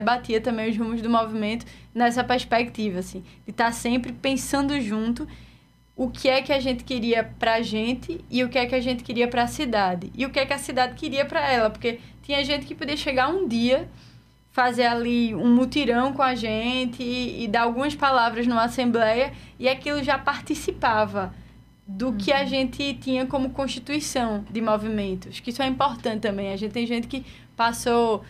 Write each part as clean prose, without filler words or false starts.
debatia também os rumos do movimento nessa perspectiva, assim, de estar sempre pensando junto o que é que a gente queria pra gente e o que é que a gente queria pra cidade. E o que é que a cidade queria pra ela, porque tinha gente que podia chegar um dia, fazer ali um mutirão com a gente e dar algumas palavras numa assembleia, e aquilo já participava do que a gente tinha como constituição de movimentos, que isso é importante também. A gente tem gente que passou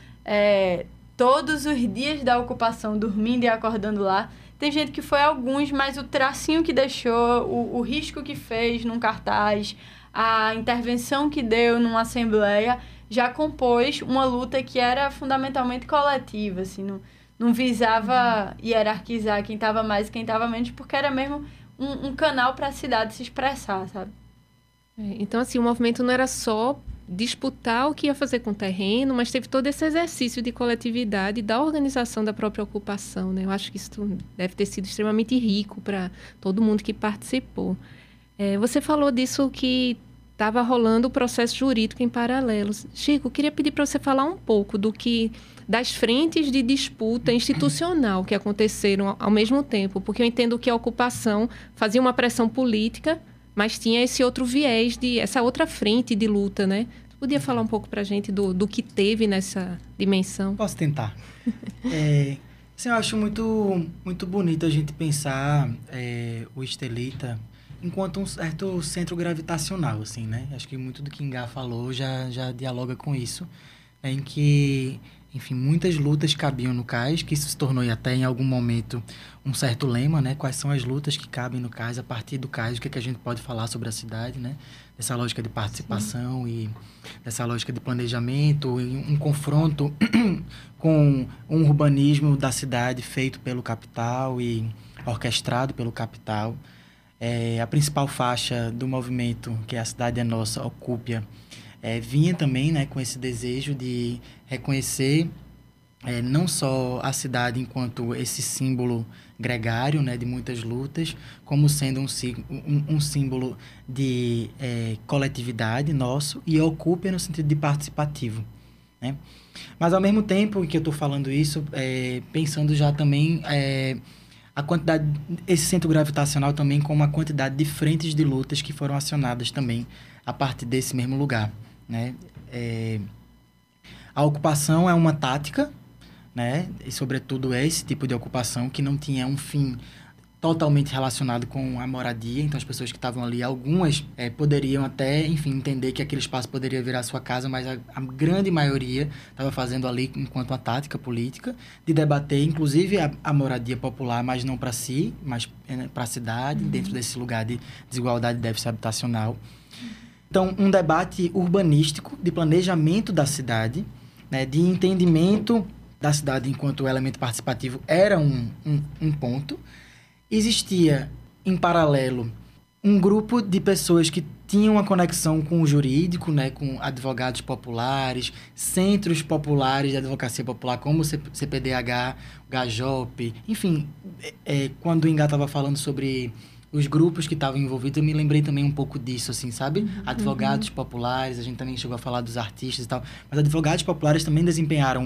todos os dias da ocupação dormindo e acordando lá. Tem gente que foi alguns, mas o tracinho que deixou, o risco que fez num cartaz, a intervenção que deu numa assembleia, já compôs uma luta que era fundamentalmente coletiva, assim, não visava hierarquizar quem estava mais e quem estava menos, porque era mesmo um canal para a cidade se expressar, sabe? Então, assim, o movimento não era só disputar o que ia fazer com o terreno, mas teve todo esse exercício de coletividade da organização da própria ocupação, né? Eu acho que isso deve ter sido extremamente rico para todo mundo que participou. Você falou disso que estava rolando o processo jurídico em paralelo. Chico, eu queria pedir para você falar um pouco das frentes de disputa institucional que aconteceram ao mesmo tempo, porque eu entendo que a ocupação fazia uma pressão política, mas tinha esse outro viés, essa outra frente de luta, né? Você podia falar um pouco para a gente do que teve nessa dimensão? Posso tentar. Assim, eu acho muito, muito bonito a gente pensar o Estelita enquanto um certo centro gravitacional, assim, né? Acho que muito do que Ingá falou já dialoga com isso, em que, enfim, muitas lutas cabiam no cais, que isso se tornou até em algum momento um certo lema, né? Quais são as lutas que cabem no cais, a partir do cais, o que a gente pode falar sobre a cidade, né? Dessa lógica de participação e dessa lógica de planejamento, e um confronto com um urbanismo da cidade feito pelo capital e orquestrado pelo capital. A principal faixa do movimento, que é A Cidade é Nossa, Ocúpia, vinha também, né, com esse desejo de reconhecer não só a cidade enquanto esse símbolo gregário, né, de muitas lutas, como sendo um símbolo de coletividade nosso, e Ocúpia no sentido de participativo, né? Mas, ao mesmo tempo que eu estou falando isso, pensando já também a quantidade, esse centro gravitacional também com uma quantidade de frentes de lutas que foram acionadas também a partir desse mesmo lugar, né? A ocupação é uma tática, né? E, sobretudo, é esse tipo de ocupação que não tinha um fim totalmente relacionado com a moradia. Então, as pessoas que estavam ali, algumas poderiam até, enfim, entender que aquele espaço poderia virar sua casa, mas a grande maioria estava fazendo ali enquanto uma tática política de debater, inclusive, a moradia popular, mas não para si, mas para a cidade, dentro desse lugar de desigualdade e déficit habitacional. Então, um debate urbanístico, de planejamento da cidade, né, de entendimento da cidade enquanto elemento participativo era um ponto. Existia, em paralelo, um grupo de pessoas que tinham uma conexão com o jurídico, né, com advogados populares, centros populares de advocacia popular, como o CPDH, o GAJOP, enfim, quando o Ingá estava falando sobre os grupos que estavam envolvidos, eu me lembrei também um pouco disso, assim, sabe? Advogados populares, a gente também chegou a falar dos artistas e tal, mas advogados populares também desempenharam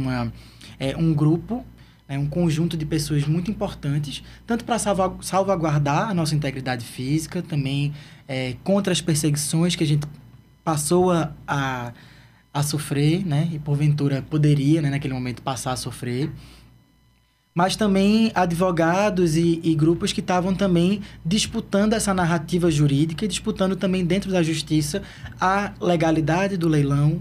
um grupo, um conjunto de pessoas muito importantes, tanto para salvaguardar a nossa integridade física, também contra as perseguições que a gente passou a sofrer, né? E porventura poderia, né, naquele momento, passar a sofrer. Mas também advogados e grupos que estavam também disputando essa narrativa jurídica e disputando também dentro da justiça a legalidade do leilão,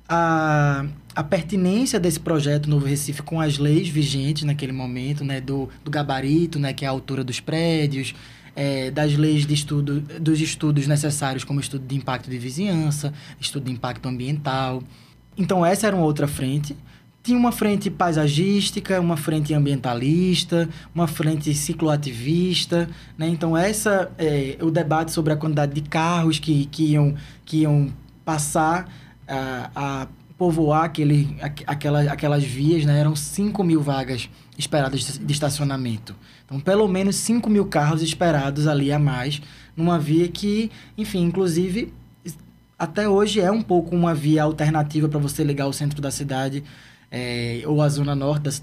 a pertinência desse projeto Novo Recife com as leis vigentes naquele momento, né, do gabarito, né, que é a altura dos prédios, das leis de estudo, dos estudos necessários, como estudo de impacto de vizinhança, estudo de impacto ambiental. Então, essa era uma outra frente. Tinha uma frente paisagística, uma frente ambientalista, uma frente cicloativista, né? Então, o debate sobre a quantidade de carros que iam passar a povoar aquelas vias, né? Eram 5.000 vagas esperadas de estacionamento. Então, pelo menos 5.000 carros esperados ali a mais, numa via que, enfim, inclusive, até hoje é um pouco uma via alternativa para você ligar o centro da cidade ou a zona norte